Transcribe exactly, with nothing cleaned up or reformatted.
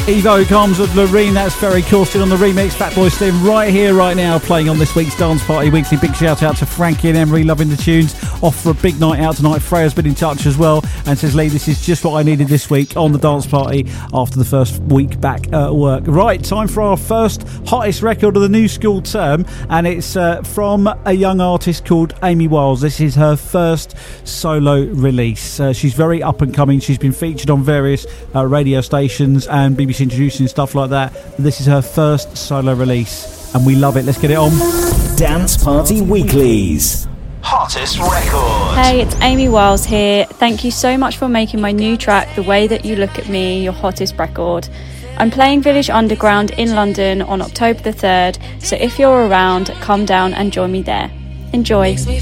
Evo comes with Loreen, that's very Corsten on the remix. Fatboy Slim right here, right now, playing on this week's Dance Party Weekly. Big shout out to Frankie and Emery, loving the tunes. Off for a big night out tonight. Freya's been in touch as well and says, Lee, this is just what I needed this week on the Dance Party after the first week back at work. Right, time for our first hottest record of the new school term, and it's uh, from a young artist called Amy Wiles. This is her first solo release. Uh, she's very up and coming. She's been featured on various uh, radio stations and B B C Introducing and stuff like that. This is her first solo release and we love it. Let's get it on. Dance Party Weeklies Hottest Record. Hey, it's Amy Wiles here. Thank you so much for making my new track, The Way That You Look At Me, your hottest record. I'm playing Village Underground in London on October the third, so if you're around, come down and join me there. Enjoy. Makes me